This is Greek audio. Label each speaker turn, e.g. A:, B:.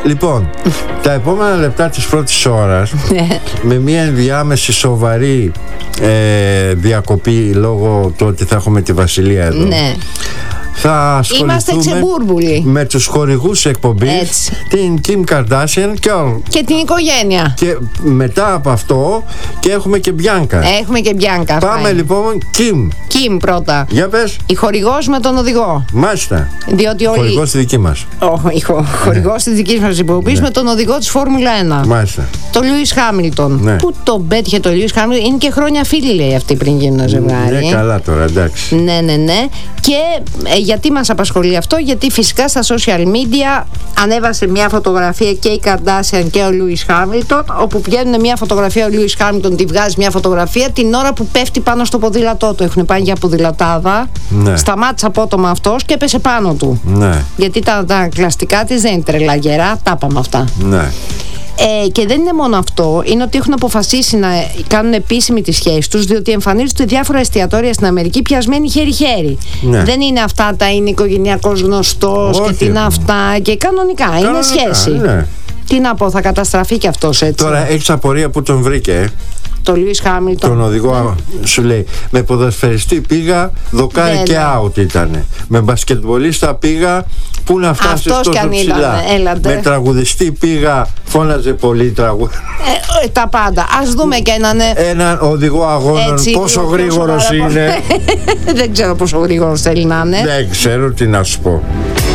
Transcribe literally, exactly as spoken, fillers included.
A: Λοιπόν, τα επόμενα λεπτά της πρώτης ώρας, με μια ενδιάμεση σοβαρή ε, διακοπή λόγω του ότι θα έχουμε τη Βασιλεία εδώ,
B: ναι,
A: θα ασχοληθούμε με τους χορηγούς εκπομπής, την Kim Kardashian και,
B: και την οικογένεια.
A: Και μετά από αυτό και έχουμε και Μπιάνκα.
B: Έχουμε και Μπιάνκα.
A: Πάμε λοιπόν Kim.
B: Kim πρώτα.
A: Για πες.
B: Η χορηγός με τον οδηγό.
A: Μάλιστα.
B: Διότι όλοι...
A: Χορηγός στη δική μας.
B: Oh, η χο... χορηγός της δικής μας εκπομπής, ναι, με τον οδηγό της Φόρμουλα ένα.
A: Μάλιστα.
B: Το Λούις Χάμιλτον. Ναι. Πού τον πέτυχε το Λούις Χάμιλτον. Είναι και χρόνια φίλοι, λέει, αυτοί πριν γίνουν ζευγάρι.
A: Ναι, καλά τώρα, εντάξει.
B: Ναι, ναι, ναι. Και ε, γιατί μας απασχολεί αυτό? Γιατί φυσικά στα social media ανέβασε μια φωτογραφία και η Kardashian και ο Λούις Χάμιλτον, όπου βγαίνουν μια φωτογραφία, ο Λούις Χάμιλτον τη βγάζει μια φωτογραφία την ώρα που πέφτει πάνω στο ποδήλατό του. Έχουν πάει για ποδηλατάδα. Ναι. Σταμάτησε απότομα αυτός και έπεσε πάνω του. Ναι. Γιατί τα, τα κλαστικά της δεν είναι τρελά γερά, τα είπαμε αυτά. Ναι. Ε, και δεν είναι μόνο αυτό, είναι ότι έχουν αποφασίσει να κάνουν επίσημη τη σχέση τους, διότι εμφανίζονται διάφορα εστιατόρια στην Αμερική πιασμένοι χέρι-χέρι. Ναι. Δεν είναι αυτά τα είναι οικογενειακός γνωστός και τι είναι αυτά και κανονικά, κανονικά είναι σχέση. Ναι. Τι να πω, θα καταστραφεί κι αυτός έτσι.
A: Τώρα έχεις απορία που τον βρήκε, ε?
B: Το Λούις Χάμιλτον.
A: Τον οδηγό, ναι, σου λέει. Με ποδοσφαιριστή πήγα, δοκάρι ναι, και out ήτανε. Με μπασκετμπολίστα πήγα, πού να φτάσει τόσο ψηλά. Με τραγουδιστή πήγα, φώναζε πολύ τραγούδι.
B: Ε, τα πάντα. Ας δούμε και έναν...
A: Έναν οδηγό αγώνων, έτσι, πόσο γρήγορος είναι.
B: Δεν ξέρω πόσο γρήγορος θέλει να είναι.
A: Δεν ξέρω τι να σου πω.